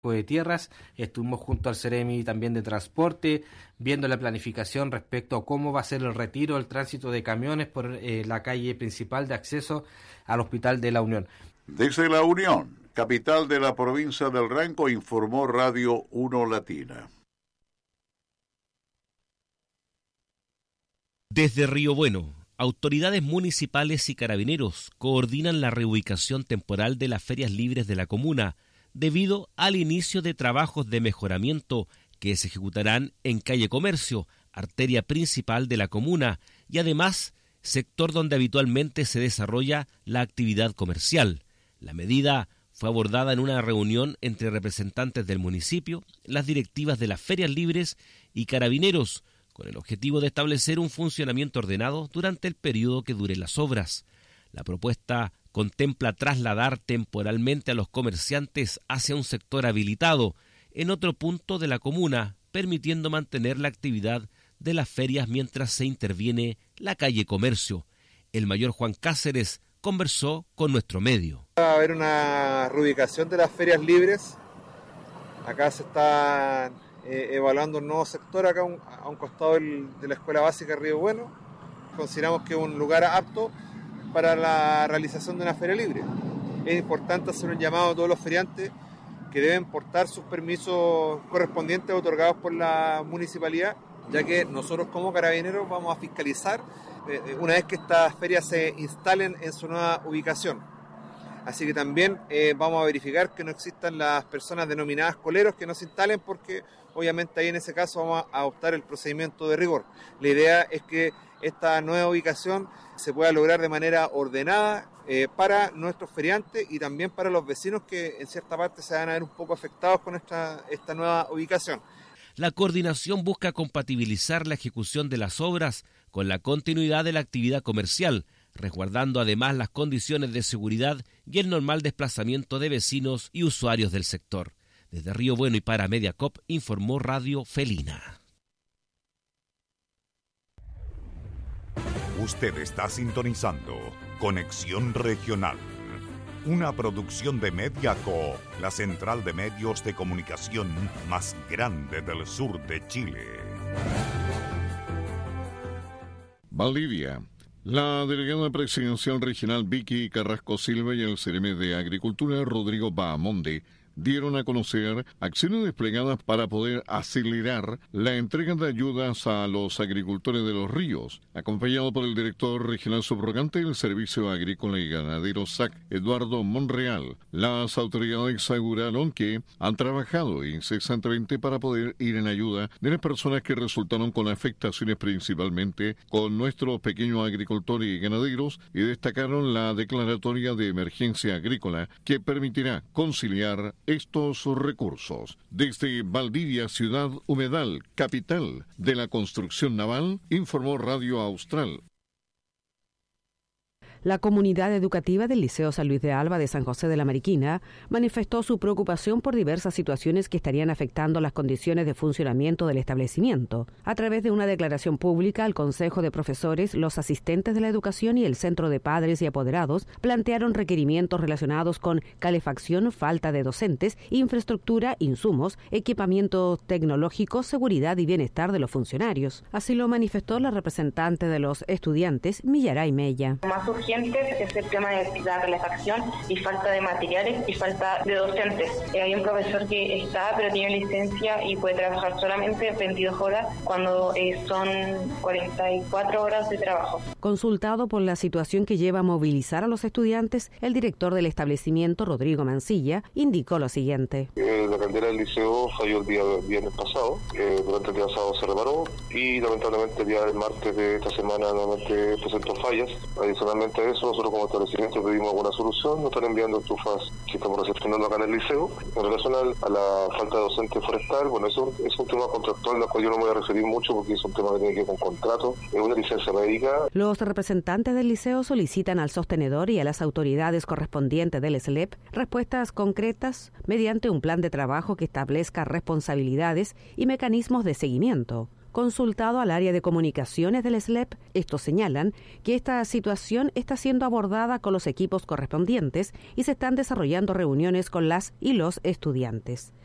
de Tierras, estuvimos junto al Ceremi también de Transporte, viendo la planificación respecto a cómo va a ser el retiro, el tránsito de camiones por la calle principal de acceso al Hospital de la Unión. Desde La Unión, capital de la provincia del Ranco, informó Radio 1 Latina. Desde Río Bueno, autoridades municipales y carabineros coordinan la reubicación temporal de las ferias libres de la comuna, debido al inicio de trabajos de mejoramiento que se ejecutarán en calle Comercio, arteria principal de la comuna, y además sector donde habitualmente se desarrolla la actividad comercial. La medida fue abordada en una reunión entre representantes del municipio, las directivas de las ferias libres y carabineros, con el objetivo de establecer un funcionamiento ordenado durante el periodo que duren las obras. La propuesta contempla trasladar temporalmente a los comerciantes hacia un sector habilitado en otro punto de la comuna, permitiendo mantener la actividad de las ferias mientras se interviene la calle Comercio. El mayor Juan Cáceres conversó con nuestro medio. Va a haber una reubicación de las ferias libres. Acá se está evaluando un nuevo sector acá a un costado de la Escuela Básica Río Bueno. Consideramos que es un lugar apto para la realización de una feria libre. Es importante hacer un llamado a todos los feriantes que deben portar sus permisos correspondientes otorgados por la municipalidad, ya que nosotros como carabineros vamos a fiscalizar una vez que estas ferias se instalen en su nueva ubicación. Así que también vamos a verificar que no existan las personas denominadas coleros que no se instalen, porque obviamente ahí en ese caso vamos a adoptar el procedimiento de rigor. La idea es que esta nueva ubicación se pueda lograr de manera ordenada para nuestros feriantes y también para los vecinos que en cierta parte se van a ver un poco afectados con esta nueva ubicación. La coordinación busca compatibilizar la ejecución de las obras con la continuidad de la actividad comercial, resguardando además las condiciones de seguridad y el normal desplazamiento de vecinos y usuarios del sector. Desde Río Bueno y para Mediacop informó Radio Felina. Usted está sintonizando Conexión Regional, una producción de Mediaco, la central de medios de comunicación más grande del sur de Chile. Valdivia. La delegada presidencial regional Vicky Carrasco Silva y el Ceremi de Agricultura Rodrigo Bahamonde dieron a conocer acciones desplegadas para poder acelerar la entrega de ayudas a los agricultores de los ríos, acompañado por el director regional subrogante del Servicio Agrícola y Ganadero SAC, Eduardo Monreal. Las autoridades aseguraron que han trabajado incesantemente para poder ir en ayuda de las personas que resultaron con afectaciones, principalmente con nuestros pequeños agricultores y ganaderos, y destacaron la declaratoria de emergencia agrícola que permitirá conciliar estos recursos. Desde Valdivia, ciudad humedal, capital de la construcción naval, informó Radio Austral. La comunidad educativa del Liceo San Luis de Alba de San José de la Mariquina manifestó su preocupación por diversas situaciones que estarían afectando las condiciones de funcionamiento del establecimiento. A través de una declaración pública, el Consejo de Profesores, los asistentes de la educación y el Centro de Padres y Apoderados plantearon requerimientos relacionados con calefacción, falta de docentes, infraestructura, insumos, equipamiento tecnológico, seguridad y bienestar de los funcionarios. Así lo manifestó la representante de los estudiantes, Millaray Mella. Más urgente es el tema de la calefacción y falta de materiales y falta de docentes. Hay un profesor que está, pero tiene licencia y puede trabajar solamente 22 horas cuando son 44 horas de trabajo. Consultado por la situación que lleva a movilizar a los estudiantes, el director del establecimiento, Rodrigo Mancilla, indicó lo siguiente. La caldera del liceo falló el día viernes pasado, durante el día sábado se reparó y lamentablemente el día del martes de esta semana nuevamente presentó fallas. Adicionalmente a eso, nosotros como establecimiento pedimos alguna solución, nos están enviando estufas que estamos recepcionando acá en el liceo. En relación a la falta de docente forestal, bueno, eso es un tema contractual al cual yo no me voy a referir mucho porque es un tema que tiene que ver con contrato, es una licencia médica. Los representantes del liceo solicitan al sostenedor y a las autoridades correspondientes del SLEP respuestas concretas mediante un plan de trabajo que establezca responsabilidades y mecanismos de seguimiento. Consultado al área de comunicaciones del SLEP, estos señalan que esta situación está siendo abordada con los equipos correspondientes y se están desarrollando reuniones con las y los estudiantes.